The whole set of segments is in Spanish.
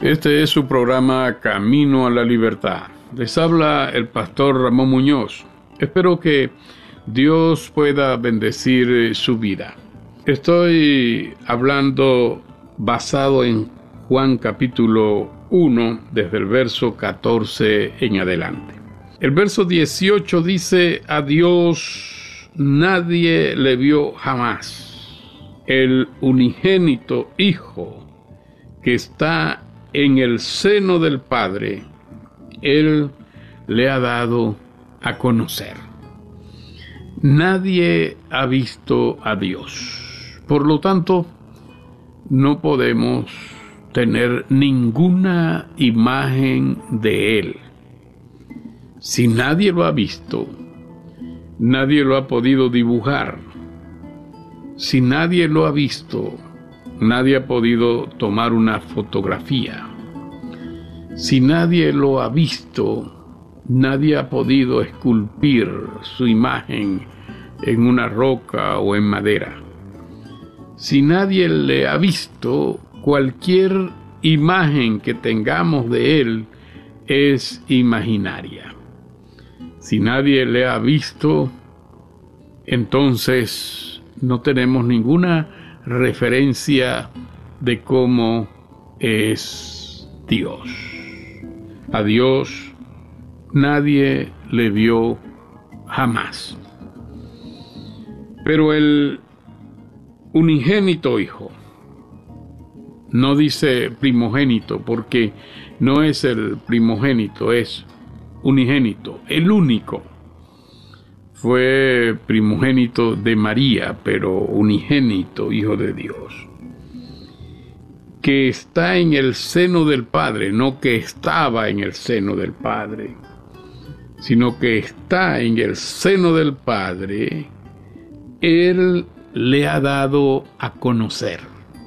Este es su programa Camino a la Libertad. Les habla el pastor Ramón Muñoz. Espero que Dios pueda bendecir su vida. Estoy hablando basado en Juan capítulo 1, desde el verso 14 en adelante. El verso 18 dice: a Dios nadie le vio jamás. El unigénito Hijo que está en el seno del Padre, Él le ha dado a conocer. Nadie ha visto a Dios. Por lo tanto, no podemos tener ninguna imagen de Él. Si nadie lo ha visto, nadie lo ha podido dibujar. Si nadie lo ha visto, nadie ha podido tomar una fotografía. Si nadie lo ha visto, nadie ha podido esculpir su imagen en una roca o en madera. Si nadie le ha visto, cualquier imagen que tengamos de él es imaginaria. Si nadie le ha visto, entonces no tenemos ninguna referencia de cómo es Dios. A Dios nadie le vio jamás. Pero el unigénito Hijo, no dice primogénito, porque no es el primogénito, es unigénito, el único. Fue primogénito de María, pero unigénito, Hijo de Dios, que está en el seno del Padre, no que estaba en el seno del Padre, sino que está en el seno del Padre. Él le ha dado a conocer.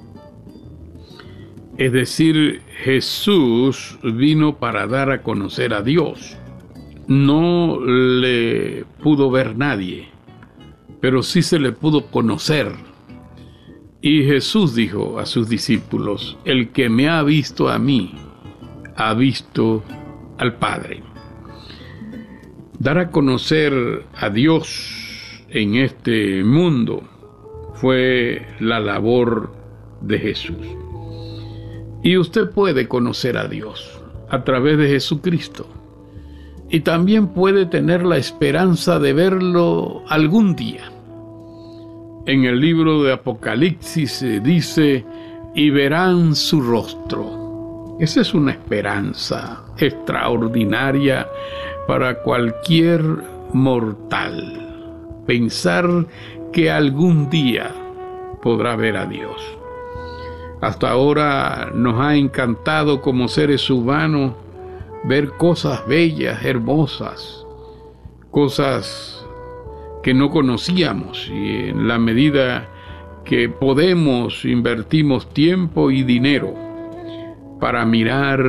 Es decir, Jesús vino para dar a conocer a Dios. No le pudo ver nadie, pero sí se le pudo conocer. Y Jesús dijo a sus discípulos: el que me ha visto a mí, ha visto al Padre. Dar a conocer a Dios en este mundo fue la labor de Jesús. Y usted puede conocer a Dios a través de Jesucristo. Y también puede tener la esperanza de verlo algún día. En el libro de Apocalipsis se dice: y verán su rostro. Esa es una esperanza extraordinaria para cualquier mortal. Pensar que algún día podrá ver a Dios. Hasta ahora nos ha encantado como seres humanos ver cosas bellas, hermosas, cosas que no conocíamos, y en la medida que podemos invertimos tiempo y dinero para mirar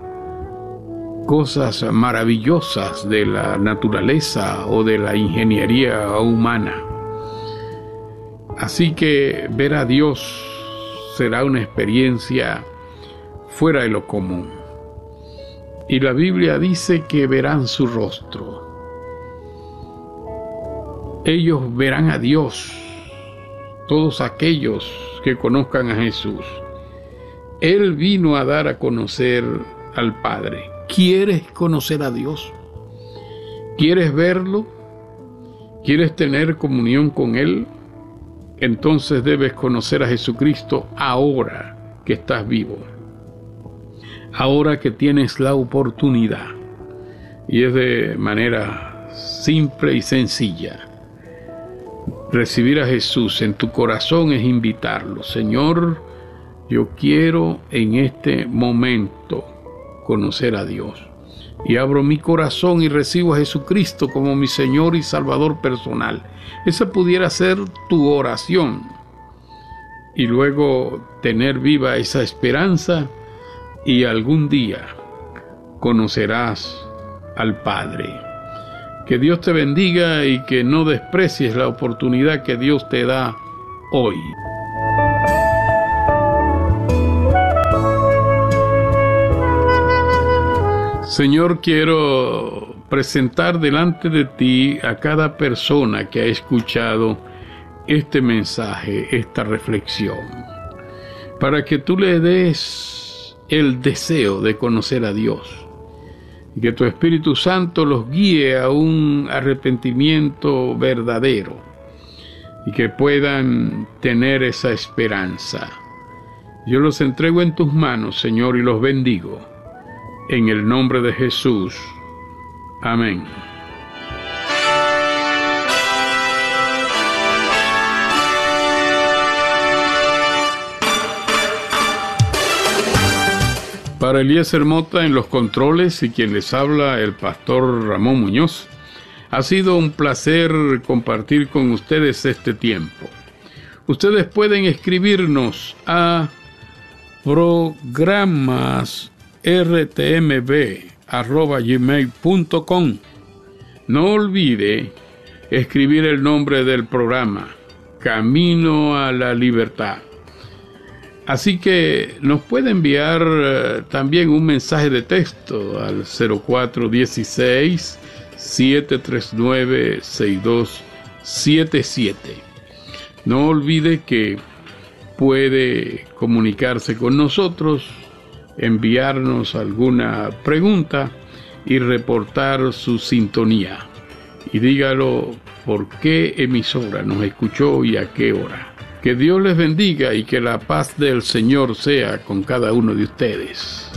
cosas maravillosas de la naturaleza o de la ingeniería humana. Así que ver a Dios será una experiencia fuera de lo común. Y la Biblia dice que verán su rostro. Ellos verán a Dios, todos aquellos que conozcan a Jesús. Él vino a dar a conocer al Padre. ¿Quieres conocer a Dios? ¿Quieres verlo? ¿Quieres tener comunión con Él? Entonces debes conocer a Jesucristo ahora que estás vivo. Ahora que tienes la oportunidad. Y es de manera simple y sencilla. Recibir a Jesús en tu corazón es invitarlo. Señor, yo quiero en este momento conocer a Dios. Y abro mi corazón y recibo a Jesucristo como mi Señor y Salvador personal. Esa pudiera ser tu oración. Y luego tener viva esa esperanza, y algún día conocerás al Padre. Que Dios te bendiga y que no desprecies la oportunidad que Dios te da hoy. Señor, quiero presentar delante de ti a cada persona que ha escuchado este mensaje, esta reflexión, para que tú le des el deseo de conocer a Dios y que tu Espíritu Santo los guíe a un arrepentimiento verdadero y que puedan tener esa esperanza. Yo los entrego en tus manos, Señor, y los bendigo. En el nombre de Jesús. Amén. Para Eliezer Mota en los controles y quien les habla, el pastor Ramón Muñoz, ha sido un placer compartir con ustedes este tiempo. Ustedes pueden escribirnos a programas.rtmb@gmail.com. No olvide escribir el nombre del programa, Camino a la Libertad. Así que nos puede enviar también un mensaje de texto al 0416-739-6277. No olvide que puede comunicarse con nosotros, enviarnos alguna pregunta y reportar su sintonía. Y dígalo por qué emisora nos escuchó y a qué hora. Que Dios les bendiga y que la paz del Señor sea con cada uno de ustedes.